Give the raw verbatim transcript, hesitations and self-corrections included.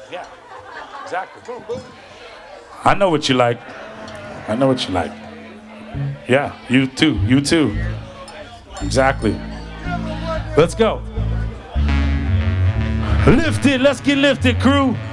Yeah, exactly. I know what you like. I know what you like. Yeah, you too. You too. Exactly. Let's go. Lift it. Let's get lifted, crew.